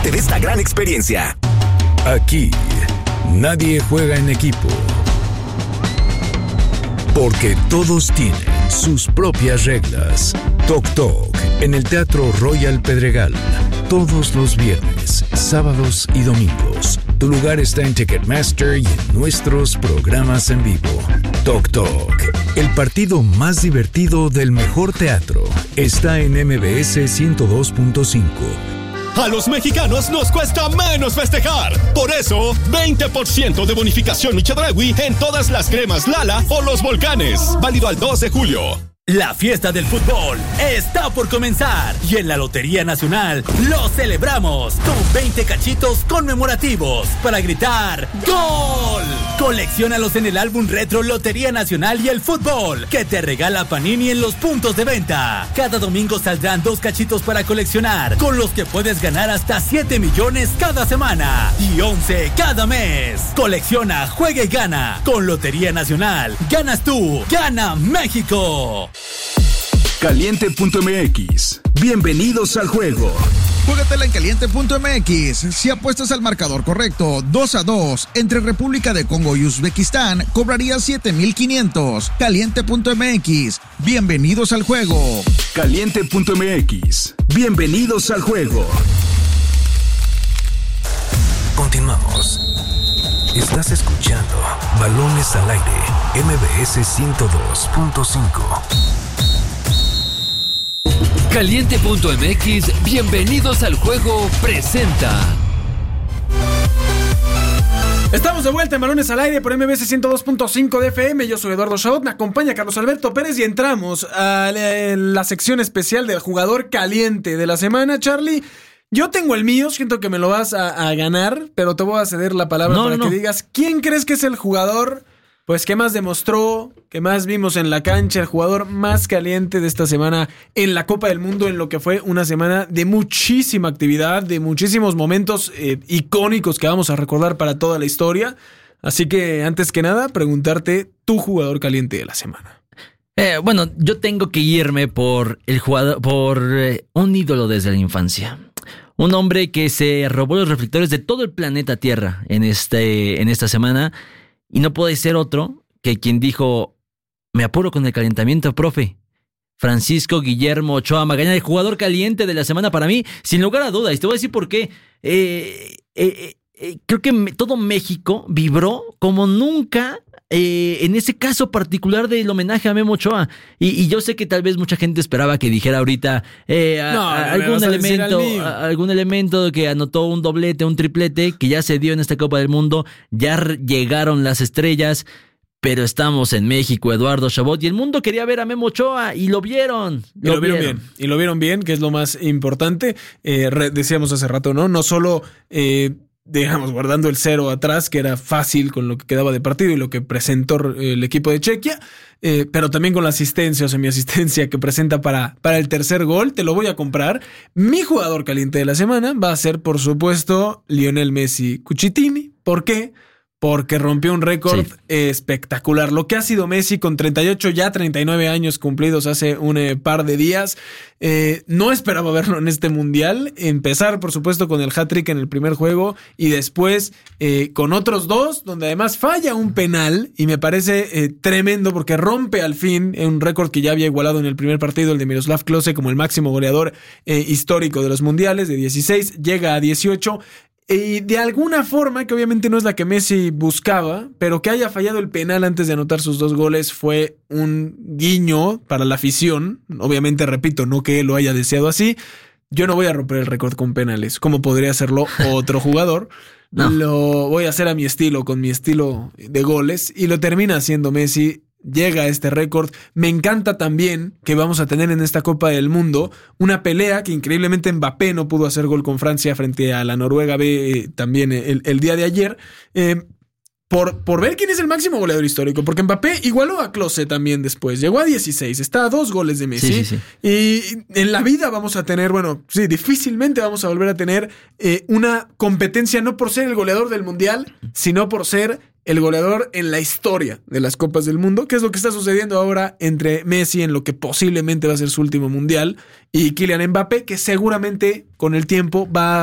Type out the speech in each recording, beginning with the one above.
parte de esta gran experiencia. Aquí, nadie juega en equipo. Porque todos tienen sus propias reglas. Toc Toc, en el Teatro Royal Pedregal. Todos los viernes, sábados y domingos. Tu lugar está en Ticketmaster y en nuestros programas en vivo. Toc Toc, el partido más divertido del mejor teatro, está en MBS 102.5. A los mexicanos nos cuesta menos festejar. Por eso, 20% de bonificación Michedraui en todas las cremas Lala o los volcanes. Válido al 2 de julio. La fiesta del fútbol está por comenzar y en la Lotería Nacional lo celebramos con 20 cachitos conmemorativos para gritar ¡Gol! Colecciónalos en el álbum retro Lotería Nacional y el Fútbol que te regala Panini en los puntos de venta. Cada domingo saldrán 2 cachitos para coleccionar, con los que puedes ganar hasta 7 millones cada semana y 11 cada mes. Colecciona, juega y gana. Con Lotería Nacional, ganas tú, gana México. Caliente.mx. Bienvenidos al juego. Júgatela en Caliente.mx. Si apuestas al marcador correcto, 2-2, entre República de Congo y Uzbekistán, cobrarías 7,500. Caliente.mx. Bienvenidos al juego. Caliente.mx. Bienvenidos al juego. Continuamos. Estás escuchando Balones al Aire, MBS 102.5. Caliente.mx, bienvenidos al juego, presenta. Estamos de vuelta en Balones al Aire por MBS 102.5 de FM. Yo soy Eduardo Chabot, me acompaña Carlos Alberto Pérez y entramos a la sección especial del jugador caliente de la semana. Charlie, yo tengo el mío, siento que me lo vas a ganar, pero te voy a ceder la palabra que digas quién crees que es el jugador pues que más demostró, que más vimos en la cancha, el jugador más caliente de esta semana en la Copa del Mundo, en lo que fue una semana de muchísima actividad, de muchísimos momentos icónicos que vamos a recordar para toda la historia. Así que, antes que nada, preguntarte tu jugador caliente de la semana. Bueno, yo tengo que irme por el jugador, por un ídolo desde la infancia. Un hombre que se robó los reflectores de todo el planeta Tierra en esta semana. Y no puede ser otro que quien dijo: me apuro con el calentamiento, profe. Francisco Guillermo Ochoa Magaña, el jugador caliente de la semana para mí, sin lugar a dudas. Y te voy a decir por qué. Creo que todo México vibró como nunca en ese caso particular del homenaje a Memo Ochoa. Y yo sé que tal vez mucha gente esperaba que dijera ahorita algún elemento que anotó un doblete, un triplete, que ya se dio en esta Copa del Mundo. Ya llegaron las estrellas, pero estamos en México, Eduardo Chabot, y el mundo quería ver a Memo Ochoa y lo vieron. Lo vieron bien, que es lo más importante. Decíamos hace rato, ¿no? No solo digamos, guardando el 0 atrás, que era fácil con lo que quedaba de partido y lo que presentó el equipo de Chequia, pero también con la asistencia o semiasistencia que presenta para el tercer gol. Te lo voy a comprar. Mi jugador caliente de la semana va a ser, por supuesto, Lionel Messi Cuchitini. ¿Por qué? Porque rompió un récord espectacular. Lo que ha sido Messi con 38, ya 39 años cumplidos hace un par de días. No esperaba verlo en este mundial. Empezar, por supuesto, con el hat-trick en el primer juego y después con otros 2, donde además falla un penal. Y me parece tremendo porque rompe al fin un récord que ya había igualado en el primer partido, el de Miroslav Klose, como el máximo goleador histórico de los mundiales, de 16, llega a 18. Y de alguna forma, que obviamente no es la que Messi buscaba, pero que haya fallado el penal antes de anotar sus 2 goles fue un guiño para la afición. Obviamente, repito, no que él lo haya deseado así. Yo no voy a romper el récord con penales, como podría hacerlo otro jugador. No. Lo voy a hacer a mi estilo, con mi estilo de goles, y lo termina haciendo Messi. Llega a este récord. Me encanta también que vamos a tener en esta Copa del Mundo una pelea que increíblemente Mbappé no pudo hacer gol con Francia frente a la Noruega B también el día de ayer. Por ver quién es el máximo goleador histórico, porque Mbappé igualó a Klose también después, llegó a 16, está a 2 goles de Messi. Sí. Y en la vida vamos a tener, difícilmente vamos a volver a tener una competencia, no por ser el goleador del Mundial, sino por ser el goleador en la historia de las Copas del Mundo, que es lo que está sucediendo ahora entre Messi en lo que posiblemente va a ser su último Mundial, y Kylian Mbappé, que seguramente con el tiempo va a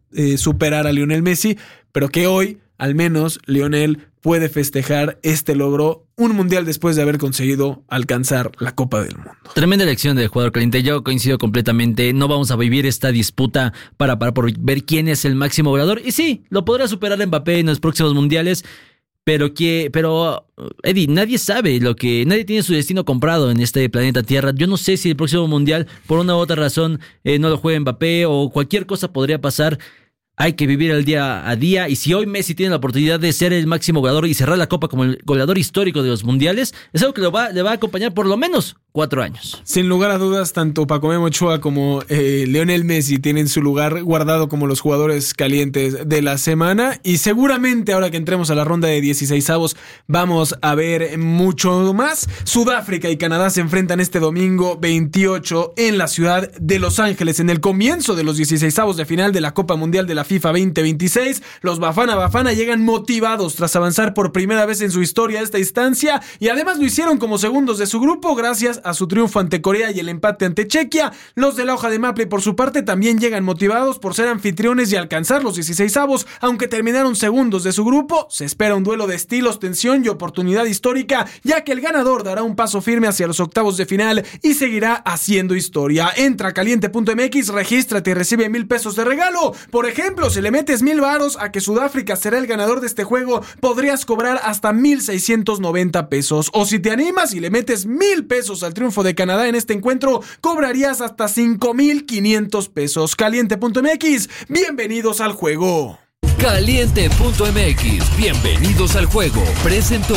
superar a Lionel Messi, pero que hoy, al menos, Lionel puede festejar este logro, un mundial después de haber conseguido alcanzar la Copa del Mundo. Tremenda elección del jugador caliente. Yo coincido completamente. No vamos a vivir esta disputa para por ver quién es el máximo goleador. Y sí, lo podrá superar Mbappé en los próximos mundiales. Pero Eddie, nadie sabe nadie tiene su destino comprado en este planeta Tierra. Yo no sé si el próximo mundial, por una u otra razón, no lo juegue Mbappé o cualquier cosa podría pasar. Hay que vivir el día a día, y si hoy Messi tiene la oportunidad de ser el máximo goleador y cerrar la Copa como el goleador histórico de los mundiales, es algo que le va a acompañar por lo menos 4 años. Sin lugar a dudas, tanto Paco Memo Ochoa como Lionel Messi tienen su lugar guardado como los jugadores calientes de la semana, y seguramente ahora que entremos a la ronda de 16avos vamos a ver mucho más. Sudáfrica y Canadá se enfrentan este domingo 28 en la ciudad de Los Ángeles, en el comienzo de los 16avos de final de la Copa Mundial de la FIFA 2026. Los Bafana llegan motivados tras avanzar por primera vez en su historia a esta instancia, y además lo hicieron como segundos de su grupo gracias a su triunfo ante Corea y el empate ante Chequia. Los de la hoja de Maple, por su parte, también llegan motivados por ser anfitriones y alcanzar los 16avos, aunque terminaron segundos de su grupo. Se espera un duelo de estilos, tensión y oportunidad histórica, ya que el ganador dará un paso firme hacia los octavos de final y seguirá haciendo historia. Entra a caliente.mx, regístrate y recibe $1,000 de regalo. Por ejemplo, si le metes $1,000 a que Sudáfrica será el ganador de este juego, podrías cobrar hasta $1,690. O si te animas y le metes $1,000 al triunfo de Canadá en este encuentro, cobrarías hasta $5,500. Caliente.mx, bienvenidos al juego. Caliente.mx, bienvenidos al juego. Presentó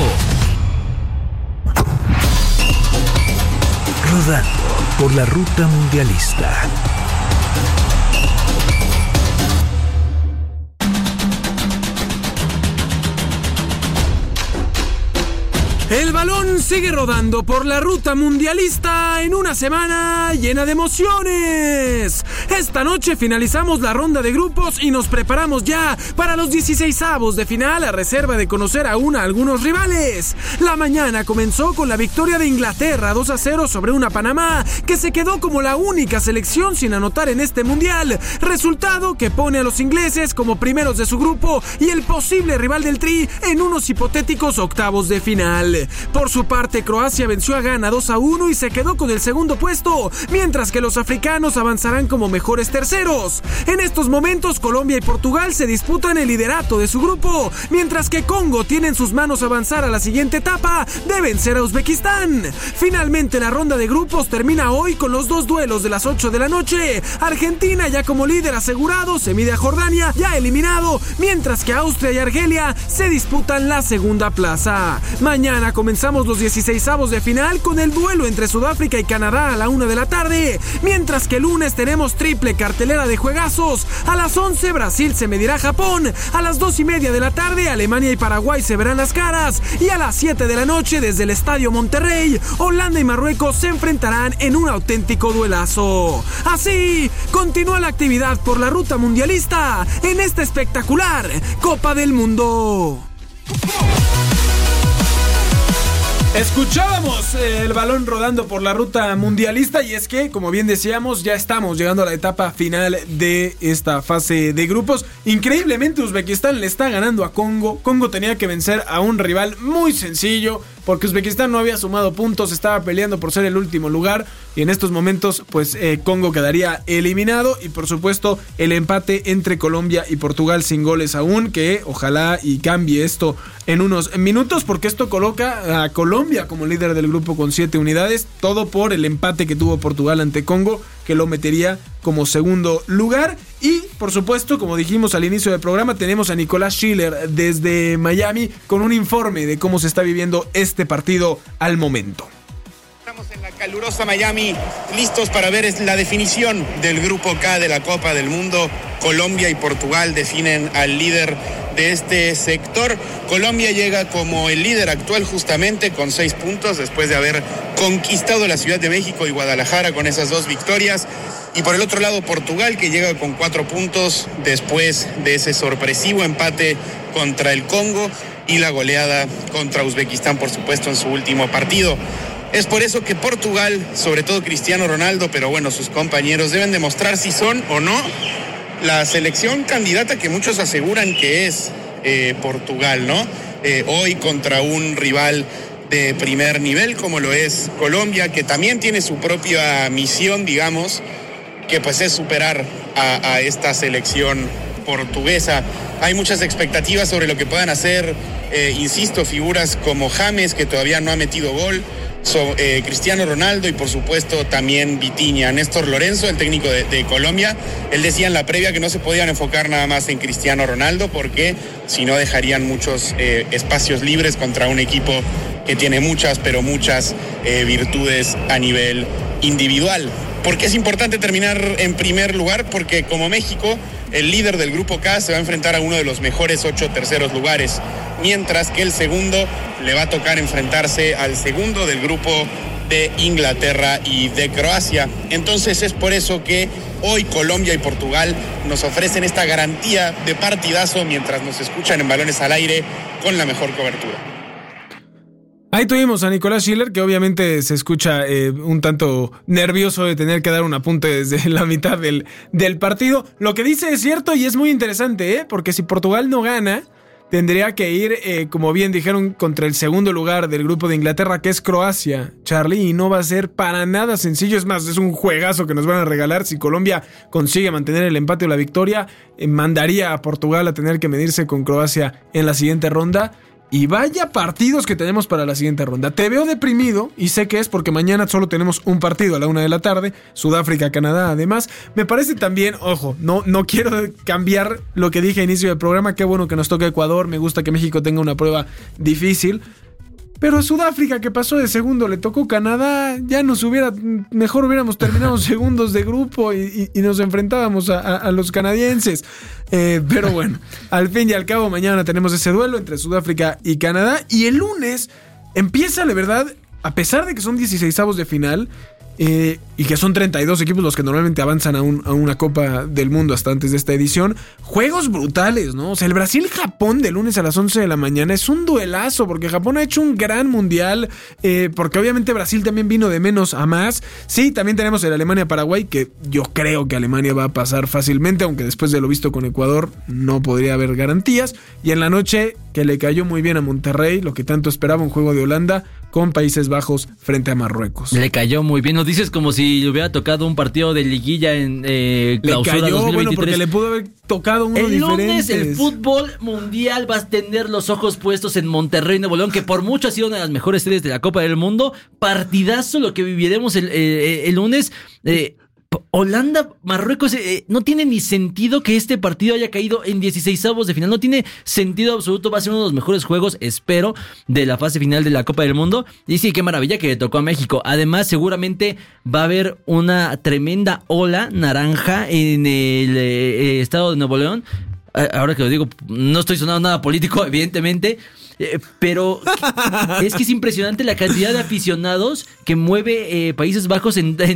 Rodando por la ruta mundialista. El balón sigue rodando por la ruta mundialista en una semana llena de emociones. Esta noche finalizamos la ronda de grupos y nos preparamos ya para los 16avos de final, a reserva de conocer aún a algunos rivales. La mañana comenzó con la victoria de Inglaterra 2-0 sobre una Panamá que se quedó como la única selección sin anotar en este mundial, resultado que pone a los ingleses como primeros de su grupo y el posible rival del Tri en unos hipotéticos octavos de final. Por su parte, Croacia venció a Ghana 2-1 y se quedó con el segundo puesto, mientras que los africanos avanzarán como mejores terceros. En estos momentos, Colombia y Portugal se disputan el liderato de su grupo, mientras que Congo tiene en sus manos avanzar a la siguiente etapa de vencer a Uzbekistán. Finalmente, la ronda de grupos termina hoy con los dos duelos de las 8 de la noche. Argentina, ya como líder asegurado, se mide a Jordania, ya eliminado, mientras que Austria y Argelia se disputan la segunda plaza. Mañana comenzamos los 16avos de final con el duelo entre Sudáfrica y Canadá a la 1 de la tarde, mientras que el lunes tenemos triple cartelera de juegazos. A las 11 Brasil se medirá a Japón, a las 2:30 de la tarde Alemania y Paraguay se verán las caras, y a las 7 de la noche desde el Estadio Monterrey, Holanda y Marruecos se enfrentarán en un auténtico duelazo. Así continúa la actividad por la ruta mundialista en esta espectacular Copa del Mundo. Escuchábamos el balón rodando por la ruta mundialista, y es que, como bien decíamos, ya estamos llegando a la etapa final de esta fase de grupos. Increíblemente, Uzbekistán le está ganando a Congo. Congo tenía que vencer a un rival muy sencillo, porque Uzbekistán no había sumado puntos, estaba peleando por ser el último lugar, y en estos momentos pues Congo quedaría eliminado, y por supuesto el empate entre Colombia y Portugal sin goles aún, que ojalá y cambie esto en unos minutos, porque esto coloca a Colombia como líder del grupo con 7 unidades, todo por el empate que tuvo Portugal ante Congo, que lo metería como segundo lugar. Y por supuesto, como dijimos al inicio del programa, tenemos a Nicolás Schiller desde Miami con un informe de cómo se está viviendo este partido al momento. Estamos en la calurosa Miami, listos para ver la definición del grupo K de la Copa del Mundo. Colombia y Portugal definen al líder de este sector. Colombia llega como el líder actual justamente con 6 puntos después de haber conquistado la Ciudad de México y Guadalajara con esas 2 victorias. Y por el otro lado, Portugal, que llega con 4 puntos después de ese sorpresivo empate contra el Congo y la goleada contra Uzbekistán, por supuesto, en su último partido. Es por eso que Portugal, sobre todo Cristiano Ronaldo, pero bueno, sus compañeros deben demostrar si son o no la selección candidata que muchos aseguran que es Portugal, ¿no? Hoy contra un rival de primer nivel como lo es Colombia, que también tiene su propia misión, digamos, que pues es superar a esta selección portuguesa. Hay muchas expectativas sobre lo que puedan hacer, insisto, figuras como James, que todavía no ha metido gol, Cristiano Ronaldo y por supuesto también Vitinha. Néstor Lorenzo, el técnico de Colombia, él decía en la previa que no se podían enfocar nada más en Cristiano Ronaldo porque si no dejarían muchos espacios libres contra un equipo que tiene muchas, pero muchas virtudes a nivel individual. ¿Por qué es importante terminar en primer lugar? Porque como México, el líder del Grupo K se va a enfrentar a uno de los mejores 8 terceros lugares, mientras que el segundo le va a tocar enfrentarse al segundo del grupo de Inglaterra y de Croacia. Entonces es por eso que hoy Colombia y Portugal nos ofrecen esta garantía de partidazo mientras nos escuchan en Balones al Aire con la mejor cobertura. Ahí tuvimos a Nicolás Schiller, que obviamente se escucha un tanto nervioso de tener que dar un apunte desde la mitad del partido. Lo que dice es cierto y es muy interesante, porque si Portugal no gana, tendría que ir, como bien dijeron, contra el segundo lugar del grupo de Inglaterra, que es Croacia, Charlie, y no va a ser para nada sencillo. Es más, es un juegazo que nos van a regalar. Si Colombia consigue mantener el empate o la victoria, mandaría a Portugal a tener que medirse con Croacia en la siguiente ronda. Y vaya partidos que tenemos para la siguiente ronda. Te veo deprimido y sé que es porque mañana solo tenemos un partido a la 1 de la tarde. Sudáfrica, Canadá, además. Me parece también, ojo, no quiero cambiar lo que dije a inicio del programa. Qué bueno que nos toque Ecuador. Me gusta que México tenga una prueba difícil. Pero Sudáfrica, que pasó de segundo, le tocó Canadá, ya mejor hubiéramos terminado segundos de grupo y nos enfrentábamos a los canadienses. Pero bueno, al fin y al cabo, mañana tenemos ese duelo entre Sudáfrica y Canadá. Y el lunes empieza, la verdad, a pesar de que son 16avos de final, y que son 32 equipos los que normalmente avanzan a una Copa del Mundo hasta antes de esta edición, juegos brutales, ¿no? O sea, el Brasil-Japón de lunes a las 11 de la mañana es un duelazo, porque Japón ha hecho un gran mundial, porque obviamente Brasil también vino de menos a más. Sí, también tenemos el Alemania-Paraguay, que yo creo que Alemania va a pasar fácilmente, aunque después de lo visto con Ecuador no podría haber garantías. Y en la noche, que le cayó muy bien a Monterrey, lo que tanto esperaba, un juego de Holanda con Países Bajos frente a Marruecos. Le cayó muy bien. Nos dices como si le hubiera tocado un partido de liguilla en clausura le cayó, 2023. Bueno, porque le pudo haber tocado uno el diferente. Lunes el fútbol mundial va a tener los ojos puestos en Monterrey, Nuevo León, que por mucho ha sido una de las mejores series de la Copa del Mundo. Partidazo lo que viviremos el lunes. Holanda, Marruecos, no tiene ni sentido que este partido haya caído en 16avos de final. No tiene sentido absoluto. Va a ser uno de los mejores juegos, espero, de la fase final de la Copa del Mundo. Y sí, qué maravilla que le tocó a México. Además, seguramente va a haber una tremenda ola naranja en el estado de Nuevo León. Ahora que lo digo, no estoy sonando nada político, evidentemente. Pero es que es impresionante la cantidad de aficionados que mueve Países Bajos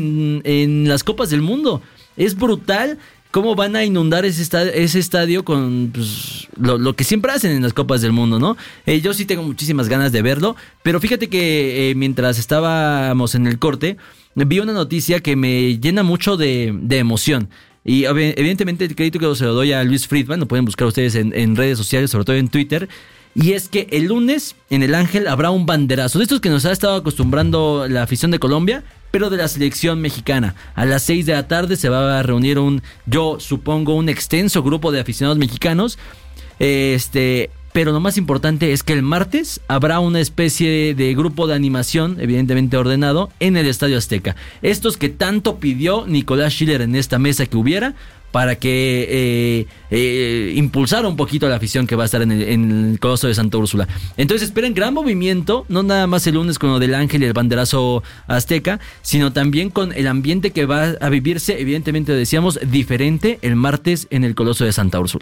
en las Copas del Mundo. Es brutal cómo van a inundar ese estadio con pues, lo que siempre hacen en las Copas del Mundo, ¿no? Yo sí tengo muchísimas ganas de verlo, pero fíjate que mientras estábamos en el corte, vi una noticia que me llena mucho de emoción. Y evidentemente el crédito que se lo doy a Luis Friedman, lo pueden buscar ustedes en redes sociales, sobre todo en Twitter. Y es que el lunes en el Ángel habrá un banderazo, de estos que nos ha estado acostumbrando la afición de Colombia, pero de la selección mexicana. A las 6 de la tarde se va a reunir yo supongo, un extenso grupo de aficionados mexicanos. Pero lo más importante es que el martes habrá una especie de grupo de animación, evidentemente ordenado, en el Estadio Azteca. Estos que tanto pidió Nicolás Schiller en esta mesa que hubiera, para que impulsara un poquito a la afición que va a estar en el Coloso de Santa Úrsula. Entonces esperen gran movimiento, no nada más el lunes con lo del Ángel y el banderazo azteca, sino también con el ambiente que va a vivirse, evidentemente decíamos, diferente el martes en el Coloso de Santa Úrsula.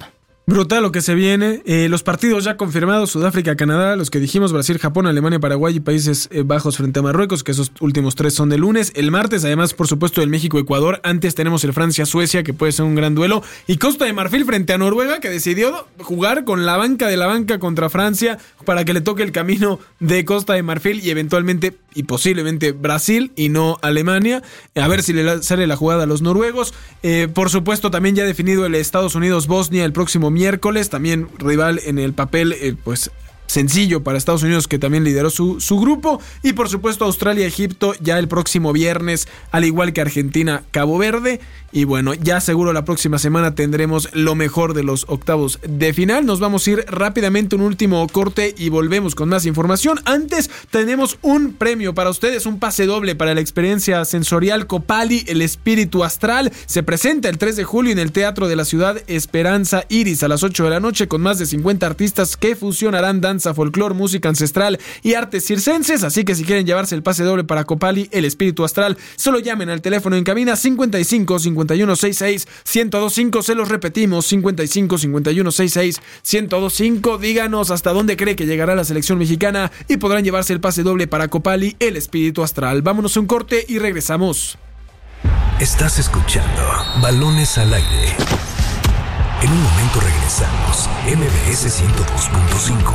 Brutal lo que se viene. Los partidos ya confirmados: Sudáfrica, Canadá, los que dijimos, Brasil, Japón, Alemania, Paraguay y Países Bajos frente a Marruecos, que esos últimos 3 son de lunes. El martes, además, por supuesto, el México-Ecuador. Antes tenemos el Francia-Suecia, que puede ser un gran duelo. Y Costa de Marfil frente a Noruega, que decidió jugar con la banca de la banca contra Francia para que le toque el camino de Costa de Marfil y eventualmente y posiblemente Brasil y no Alemania. A ver si le sale la jugada a los noruegos. Por supuesto, también ya definido el Estados Unidos-Bosnia el próximo miércoles, también rival en el papel, pues sencillo para Estados Unidos, que también lideró su grupo. Y por supuesto Australia-Egipto ya el próximo viernes, al igual que Argentina-Cabo Verde. Y bueno, ya seguro la próxima semana tendremos lo mejor de los octavos de final. Nos vamos a ir rápidamente un último corte y volvemos con más información. Antes tenemos un premio para ustedes, un pase doble para la experiencia sensorial Copali, el espíritu astral. Se presenta el 3 de julio en el Teatro de la Ciudad Esperanza Iris a las 8 de la noche con más de 50 artistas que fusionarán danza, folclor, música ancestral y artes circenses. Así que si quieren llevarse el pase doble para Copali, el espíritu astral, solo llamen al teléfono en cabina 55 51 66 1025. Se los repetimos, 55 51 66 1025. Díganos hasta dónde cree que llegará la selección mexicana y podrán llevarse el pase doble para Copali, el espíritu astral. Vámonos a un corte y regresamos. Estás escuchando Balones al Aire. En un momento regresamos. MBS 102.5.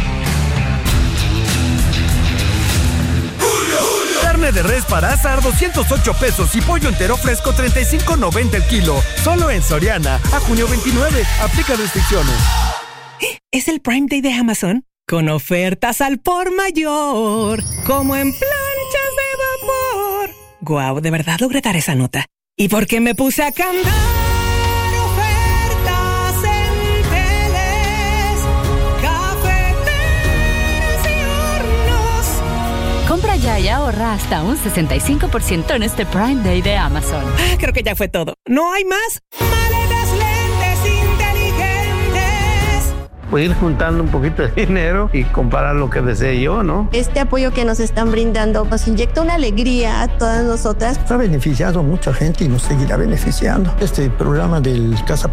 Carne de res para asar 208 pesos y pollo entero fresco 35.90 el kilo. Solo en Soriana a junio 29. Aplica restricciones. Es el Prime Day de Amazon con ofertas al por mayor, como en planchas de vapor. Guau, de verdad logré dar esa nota. ¿Y por qué me puse a cantar? Compra ya y ahorra hasta un 65% en este Prime Day de Amazon. Creo que ya fue todo. ¿No hay más? Maletas, lentes inteligentes. Voy a ir juntando un poquito de dinero y comprar lo que desee yo, ¿no? Este apoyo que nos están brindando nos inyecta una alegría a todas nosotras. Ha beneficiado a mucha gente y nos seguirá beneficiando. Este programa del Casa